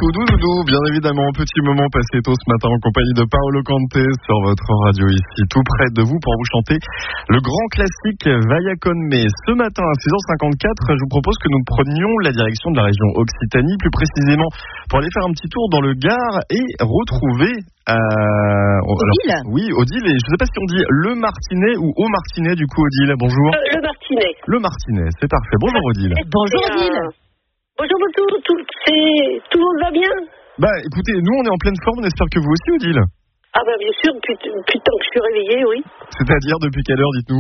Doudou, bien évidemment, petit moment passé tôt ce matin en compagnie de Paolo Conte sur votre radio ici, tout près de vous pour vous chanter le grand classique Vaya con me. Ce matin à 6h54, je vous propose que nous prenions la direction de la région Occitanie, plus précisément pour aller faire un petit tour dans le Gard et retrouver Odile. Oui, Odile, et je ne sais pas si on dit le Martinet ou au Martinet du coup, Odile, bonjour. Le Martinet. Le Martinet, c'est parfait. Bonjour Odile. Bonjour Odile. Bonjour tout le monde va bien? Bah écoutez, nous on est en pleine forme, on espère que vous aussi Odile. Ah bah bien sûr, depuis le temps que je suis réveillée, oui. C'est-à-dire depuis quelle heure, dites-nous?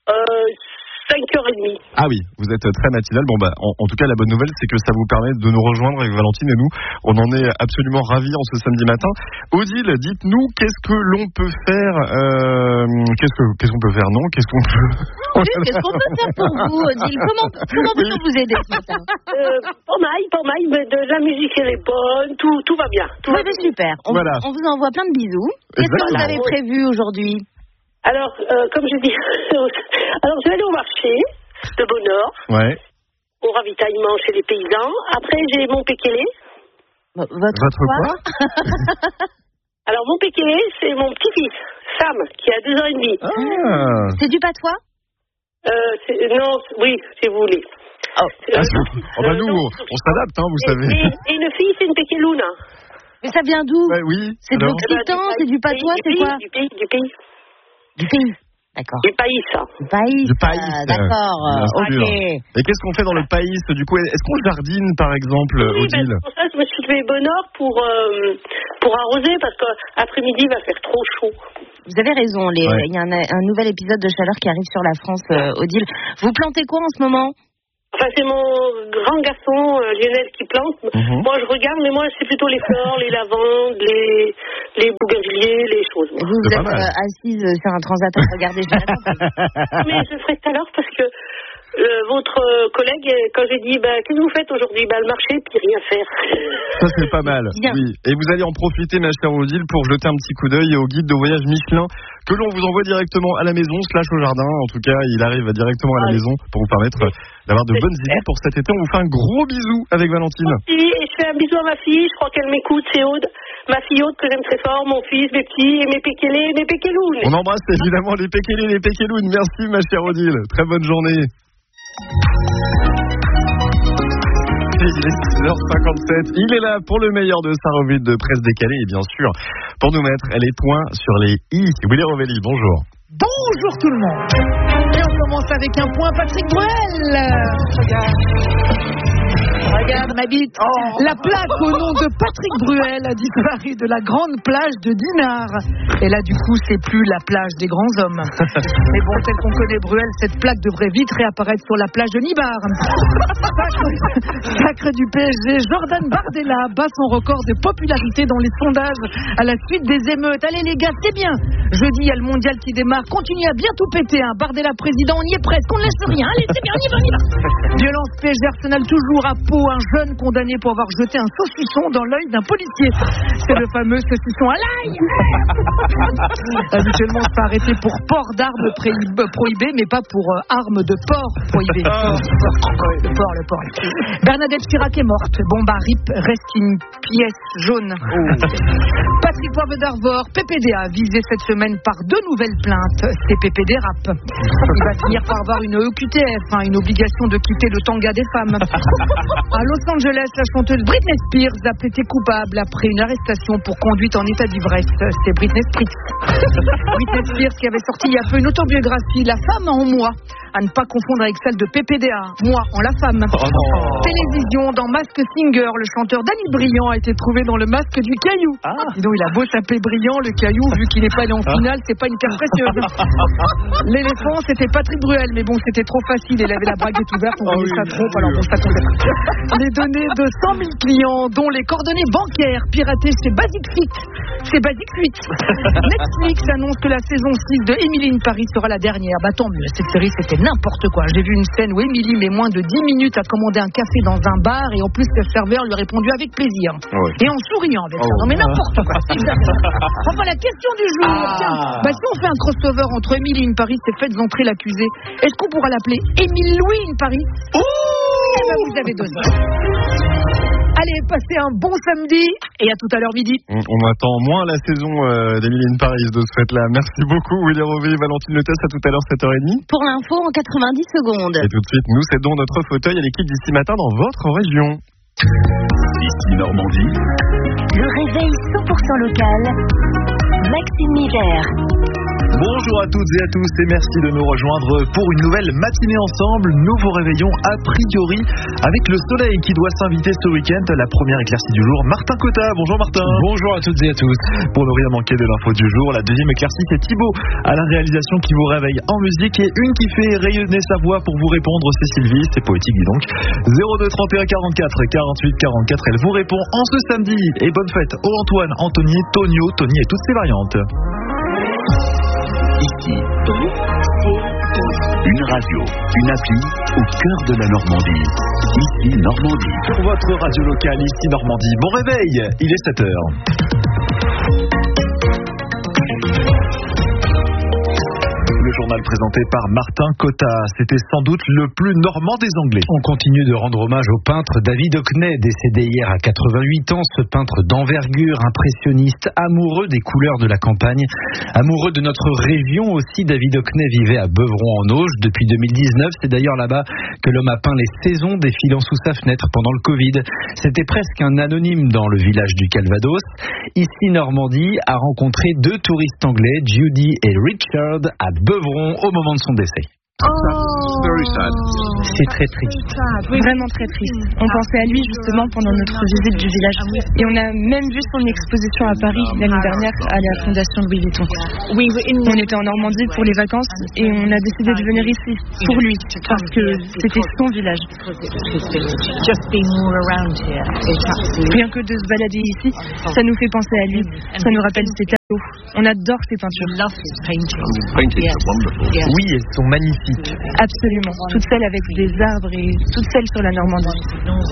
5h30. Ah oui, vous êtes très matinal. Bon bah, en tout cas, la bonne nouvelle, c'est que ça vous permet de nous rejoindre avec Valentine et nous. On en est absolument ravis en ce samedi matin. Odile, dites-nous, qu'est-ce que l'on peut faire qu'est-ce qu'on peut faire, non? Qu'est-ce qu'on peut... Oui, qu'est-ce qu'on peut faire pour vous, Odile? Comment peut-on vous aider ce matin? Pas mal, mais de la musique, elle est bonne, tout va bien. Tout va bien. Super. On vous envoie plein de bisous. Qu'est-ce que vous avez prévu aujourd'hui? Alors, comme je dis, je vais aller au marché de Bonheur, au ravitaillement chez les paysans. Après, j'ai mon pékélé. Votre quoi? Alors, mon pékélé, c'est mon petit-fils, Sam, qui a 2 ans et demi. Ah. C'est du patois? Non, oui, si vous voulez. Nous, on s'adapte, hein, vous savez. Et une fille, c'est une pékélouna. Mais ça vient d'où? Oui. C'est de l'occitan, c'est du patois, c'est quoi? Du pays. Du pays. D'accord. Du pays, ça. Du pays. D'accord. Ok. Et qu'est-ce qu'on fait dans le pays, du coup? Est-ce qu'on jardine, par exemple, Odile? C'est pour ça que je me suis levée bonne heure pour arroser, parce qu'après-midi, il va faire trop chaud. Vous avez raison. Il y a un nouvel épisode de chaleur qui arrive sur la France, Odile. Vous plantez quoi en ce moment? Enfin, c'est mon grand garçon, Lionel, qui plante. Moi, je regarde, mais moi, c'est plutôt les fleurs, les lavandes, les bougainvilliers, les choses. Vous êtes assise sur un transat à regarder. Mais je ferai tout à l'heure parce que votre collègue, quand j'ai dit, qu'est-ce que vous faites aujourd'hui? Le marché, puis rien faire. Ça, c'est pas mal. Bien. Oui. Et vous allez en profiter, ma chère Odile, pour jeter un petit coup d'œil au guide de voyage Michelin que l'on vous envoie directement à la maison, / au jardin. En tout cas, il arrive directement à la maison pour vous permettre d'avoir de bonnes idées pour cet été. On vous fait un gros bisou avec Valentine. Merci, et je fais un bisou à ma fille. Je crois qu'elle m'écoute, c'est Aude. Ma fille Aude, que j'aime très fort, mon fils, mes petits, et mes pékélés, mes pékélounes. On embrasse évidemment les pékélés, les pékélounes. Merci, ma chère Odile. Très bonne journée. Il est 6h57. Il est là pour le meilleur de sa revue de presse décalée et bien sûr pour nous mettre les points sur les i. Willy Rovelli, bonjour. Bonjour tout le monde. Et on commence avec un point Patrick Bruel. Regarde ma bite. La plaque au nom de Patrick Bruel a disparu de la grande plage de Dinard. Et là, du coup, c'est plus la plage des grands hommes. Mais bon, tel qu'on connaît Bruel, cette plaque devrait vite réapparaître sur la plage de Nibar. Sacre du PSG, Jordan Bardella bat son record de popularité dans les sondages à la suite des émeutes. Allez les gars, c'est bien. Jeudi, il y a le mondial qui démarre. Continuez à bien tout péter. Bardella président, on y est presque. On ne laisse rien. Allez, c'est bien, on y va. Violence PSG Arsenal toujours à Pau. Un jeune condamné pour avoir jeté un saucisson dans l'œil d'un policier. C'est le fameux saucisson à l'ail. Habituellement, c'est arrêté pour port d'armes prohibées, mais pas pour armes de porc prohibées. Le porc. Bernadette Chirac est morte. RIP, reste une pièce jaune. Patrick Poivre d'Arvor, PPDA, visé cette semaine par 2 nouvelles plaintes. C'est PPD Rap. Il va finir par avoir une OQTF, une obligation de quitter le tanga des femmes. À Los Angeles, la chanteuse Britney Spears a plaidé coupable après une arrestation pour conduite en état d'ivresse. C'est Britney Spears. Britney Spears qui avait sorti il y a peu une autobiographie, La femme en moi, à ne pas confondre avec celle de PPDA, moi en la femme. Télévision, dans Mask Singer, le chanteur Danny Briand a été trouvé dans le masque du caillou. Dis donc, il a beau s'appeler Briand, le caillou, vu qu'il n'est pas allé en finale, c'est pas une carte précieuse. L'éléphant, c'était Patrick Bruel, mais bon, c'était trop facile, il avait la braguette ouverte, on voyait sa trompe, alors bon, ça comptait pas. Les données de 100 000 clients, dont les coordonnées bancaires piratées chez Basic Fit. C'est Basic Fit. Netflix annonce que la saison 6 de Emily in Paris sera la dernière. Tant mieux, cette série, c'était n'importe quoi. J'ai vu une scène où Emily met moins de 10 minutes à commander un café dans un bar et en plus le serveur lui a répondu avec plaisir. Et en souriant avec ça. Non mais n'importe quoi. Enfin, la question du jour. Tiens, si on fait un crossover entre Emily in Paris et Faites entrer l'accusé, est-ce qu'on pourra l'appeler Émile Louis in Paris? Vous avez donné. Allez, passez un bon samedi et à tout à l'heure midi. On attend moins la saison d'Emily in Paris de ce fait-là. Merci beaucoup Willy Rové, Valentine Letas, à tout à l'heure 7h30. Pour l'info en 90 secondes. Et tout de suite, nous cédons notre fauteuil à l'équipe d'ici matin dans votre région. Ici Normandie. Le réveil 100% local. Maxime Miller. Bonjour à toutes et à tous et merci de nous rejoindre pour une nouvelle matinée ensemble. Nouveau réveillon a priori avec le soleil qui doit s'inviter ce week-end. La première éclaircie du jour, Martin Cotta. Bonjour Martin. Bonjour à toutes et à tous. Pour ne rien manquer de l'info du jour, la deuxième éclaircie c'est Thibaut à la réalisation qui vous réveille en musique et une qui fait rayonner sa voix pour vous répondre, c'est Sylvie. C'est poétique dis donc. 02 31 44 48 44, elle vous répond en ce samedi. Et bonne fête aux Antoine, Anthony, Tonio, Tony et toutes ses variantes. Ici, une radio, une appli au cœur de la Normandie. Ici Normandie. Sur votre radio locale, ici Normandie. Bon réveil, il est 7h. Le journal présenté par Martin Cotta. C'était sans doute le plus normand des Anglais. On continue de rendre hommage au peintre David Hockney, décédé hier à 88 ans. Ce peintre d'envergure, impressionniste, amoureux des couleurs de la campagne, amoureux de notre région aussi. David Hockney vivait à Beuvron-en-Auge depuis 2019. C'est d'ailleurs là-bas que l'homme a peint les saisons défilant sous sa fenêtre pendant le Covid. C'était presque un anonyme dans le village du Calvados. Ici Normandie a rencontré deux touristes anglais, Judy et Richard, à Beuvron au moment de son décès. C'est très triste, vraiment très triste. On pensait à lui justement pendant notre visite du village et on a même vu son exposition à Paris l'année dernière à la Fondation Louis Vuitton. On était en Normandie pour les vacances et on a décidé de venir ici pour lui parce que c'était son village. Rien que de se balader ici, ça nous fait penser à lui, ça nous rappelle ses tableaux. On adore ses peintures. Oui, elles sont magnifiques. Absolument, toutes celles avec des arbres et toutes celles sur la Normandie.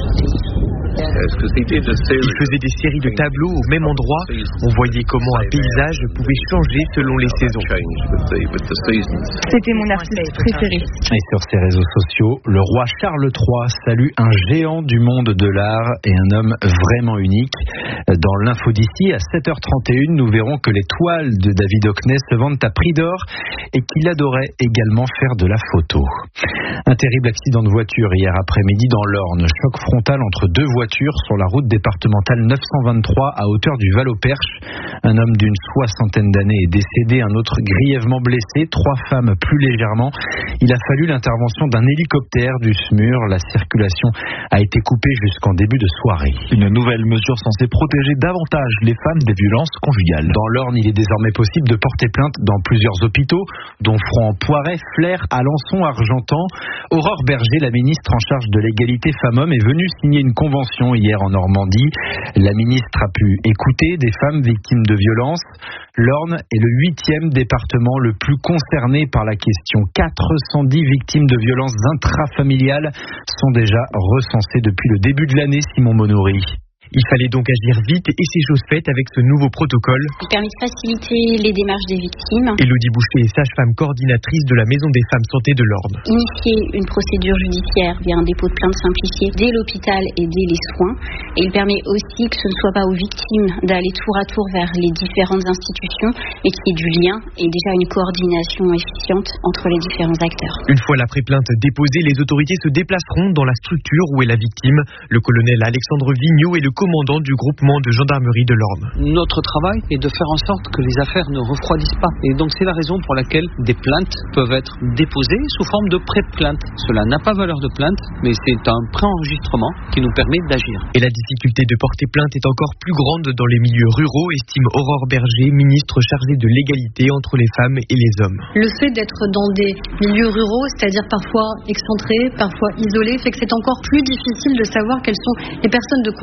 Il faisait des séries de tableaux au même endroit. On voyait comment un paysage pouvait changer selon les saisons. C'était mon artiste préféré. Et sur ses réseaux sociaux, le roi Charles III salue un géant du monde de l'art et un homme vraiment unique. Dans l'info d'ici, à 7h31, nous verrons que les toiles de David Hockney se vendent à prix d'or et qu'il adorait également faire de la photo. Un terrible accident de voiture hier après-midi dans l'Orne. Choc frontal entre deux voitures sur la route départementale 923 à hauteur du Val-au-Perche. Un homme d'une 60aine d'années est décédé, un autre grièvement blessé, 3 femmes plus légèrement. Il a fallu l'intervention d'un hélicoptère du SMUR. La circulation a été coupée jusqu'en début de soirée. Une nouvelle mesure censée protéger davantage les femmes des violences conjugales. Dans l'Orne, il est désormais possible de porter plainte dans plusieurs hôpitaux, dont Froid-en-Poiret, Flers, Alençon, Argentan. Aurore Berger, la ministre en charge de l'égalité femmes-hommes, est venue signer une convention hier en Normandie. La ministre a pu écouter des femmes victimes de violences. L'Orne est le 8e département le plus concerné par la question. 410 victimes de violences intrafamiliales sont déjà recensées depuis le début de l'année, Simon Monory. Il fallait donc agir vite et c'est chose faite avec ce nouveau protocole. Il permet de faciliter les démarches des victimes. Élodie Boucher est sage-femme coordinatrice de la Maison des femmes santé de l'Orne. Initier une procédure judiciaire via un dépôt de plainte simplifié dès l'hôpital et dès les soins. Et il permet aussi que ce ne soit pas aux victimes d'aller tour à tour vers les différentes institutions, mais qu'il y ait du lien et déjà une coordination efficiente entre les différents acteurs. Une fois la pré-plainte déposée, les autorités se déplaceront dans la structure où est la victime. Le colonel Alexandre Vigneault est le commandant du groupement de gendarmerie de l'Orne. Notre travail est de faire en sorte que les affaires ne refroidissent pas. Et donc c'est la raison pour laquelle des plaintes peuvent être déposées sous forme de pré-plainte. Cela n'a pas valeur de plainte, mais c'est un pré-enregistrement qui nous permet d'agir. Et la difficulté de porter plainte est encore plus grande dans les milieux ruraux, estime Aurore Berger, ministre chargée de l'égalité entre les femmes et les hommes. Le fait d'être dans des milieux ruraux, c'est-à-dire parfois excentrés, parfois isolés, fait que c'est encore plus difficile de savoir quelles sont les personnes de confiance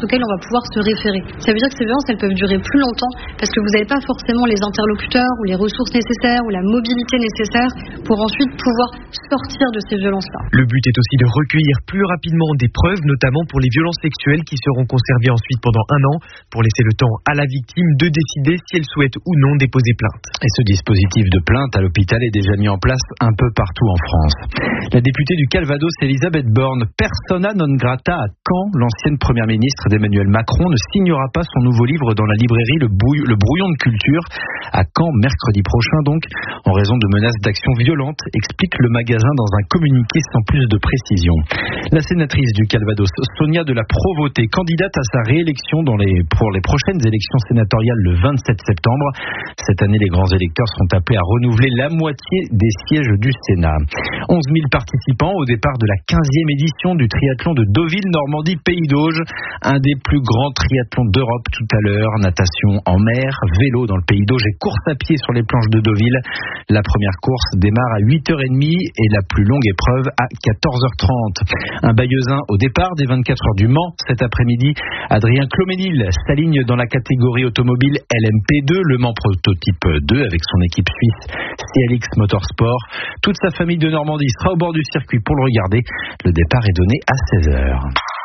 auxquelles on va pouvoir se référer. Ça veut dire que ces violences, elles peuvent durer plus longtemps parce que vous n'avez pas forcément les interlocuteurs ou les ressources nécessaires ou la mobilité nécessaire pour ensuite pouvoir sortir de ces violences-là. Le but est aussi de recueillir plus rapidement des preuves, notamment pour les violences sexuelles qui seront conservées ensuite pendant 1 an, pour laisser le temps à la victime de décider si elle souhaite ou non déposer plainte. Et ce dispositif de plainte à l'hôpital est déjà mis en place un peu partout en France. La députée du Calvados, Elisabeth Borne, persona non grata à Caen, l'ancienne première ministre d'Emmanuel Macron, ne signera pas son nouveau livre dans la librairie Le Brouillon de Culture, à Caen, mercredi prochain donc, en raison de menaces d'action violente, explique le magasin dans un communiqué sans plus de précision. La sénatrice du Calvados, Sonia de la Provoté, candidate à sa réélection pour les prochaines élections sénatoriales le 27 septembre. Cette année, les grands électeurs seront appelés à renouveler la moitié des sièges du Sénat. 11 000 participants au départ de la 15e édition du triathlon de Deauville-Normandie-Pays d'Auge, un des plus grands triathlons d'Europe tout à l'heure. Natation en mer, vélo dans le Pays d'Auge et course à pied sur les planches de Deauville. La première course démarre à 8h30 et la plus longue épreuve à 14h30. Un Bayeuxin au départ des 24 heures du Mans cet après-midi. Adrien Cloménil s'aligne dans la catégorie automobile LMP2, Le Mans Prototype 2 avec son équipe suisse CLX Motorsport. Toute sa famille de Normandie sera au bord du circuit pour le regarder. Le départ est donné à 16h.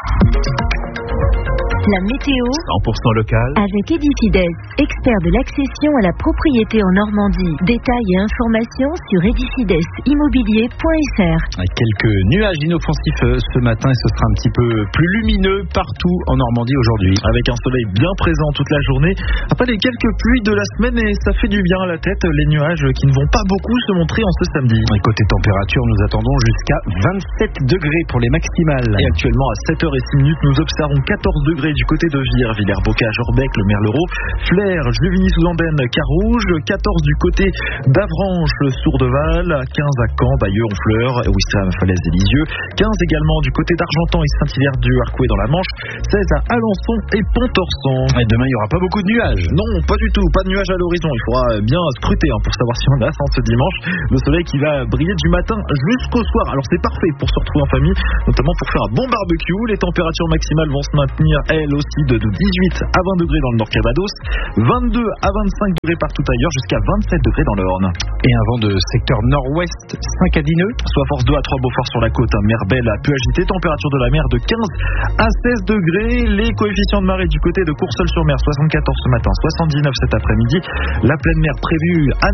La météo 100% local avec Edifides, expert de l'accession à la propriété en Normandie. Détails et informations sur edifidesimmobilier.fr. Quelques nuages inoffensifs ce matin et ce sera un petit peu plus lumineux partout en Normandie aujourd'hui. Avec un soleil bien présent toute la journée. Après les quelques pluies de la semaine, et ça fait du bien à la tête, les nuages qui ne vont pas beaucoup se montrer en ce samedi. Et côté température, nous attendons jusqu'à 27 degrés pour les maximales. Et actuellement à 7h06, nous observons 14 degrés du côté de Vire, Villers-Bocage, Orbec, le Merlereau, Flers, Juvigny-sous-Andenne, Carouge, 14 du côté d'Avranches, Sourdeval, 15 à Caen, Bayeux, Honfleur, Ouistreham, Falaise et Lisieux, 15 également du côté d'Argentan et Saint-Hilaire-du-Harcouët dans la Manche, 16 à Alençon et Pont-Orson. Et demain, il n'y aura pas beaucoup de nuages. Non, pas du tout, pas de nuages à l'horizon. Il faudra bien scruter pour savoir si on a ça ce dimanche. Le soleil qui va briller du matin jusqu'au soir. Alors c'est parfait pour se retrouver en famille, notamment pour faire un bon barbecue. Les températures maximales vont se maintenir, elles aussi, de 18 à 20 degrés dans le Nord Calvados, 22 à 25 degrés partout ailleurs, jusqu'à 27 degrés dans l'Orne. Et un vent de secteur nord-ouest, Saint-Cadineux, soit force 2 à 3 Beaufort sur la côte, mer belle à peu agitée, température de la mer de 15 à 16 degrés, les coefficients de marée du côté de Courseulles-sur-Mer, 74 ce matin, 79 cet après-midi, la pleine mer prévue à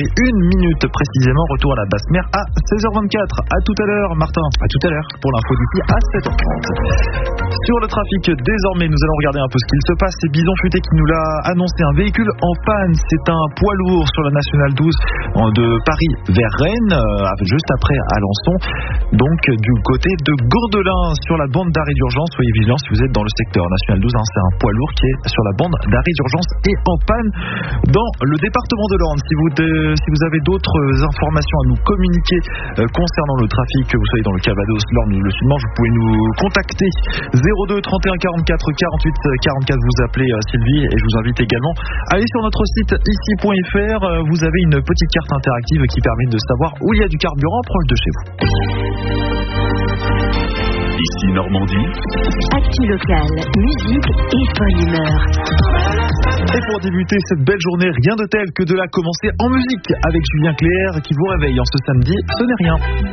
9h01 précisément, retour à la basse mer à 16h24. À tout à l'heure, Martin. À tout à l'heure. Pour l'info d'ici à 7h30. Sur le trafic, désormais, nous allons regarder un peu ce qu'il se passe. C'est Bison Futé qui nous l'a annoncé. Un véhicule en panne, c'est un poids lourd sur la Nationale 12 de Paris vers Rennes, juste après Alençon. Donc, du côté de Gourdelin, sur la bande d'arrêt d'urgence. Soyez vigilants si vous êtes dans le secteur National 12. C'est un poids lourd qui est sur la bande d'arrêt d'urgence et en panne dans le département de l'Orne. Si vous avez d'autres informations à nous communiquer concernant le trafic, que vous soyez dans le Calvados, l'Orne ou le Sud-Manche, vous pouvez nous contacter 02 31 44 48 44. Vous appelez Sylvie, et je vous invite également à aller sur notre site ici.fr. Vous avez une petite carte interactive qui permet de savoir où il y a du carburant proche de chez vous. Ici Normandie. Actu locale, musique et bonne humeur. Et pour débuter cette belle journée, rien de tel que de la commencer en musique avec Julien Clerc qui vous réveille en ce samedi. Ce n'est rien.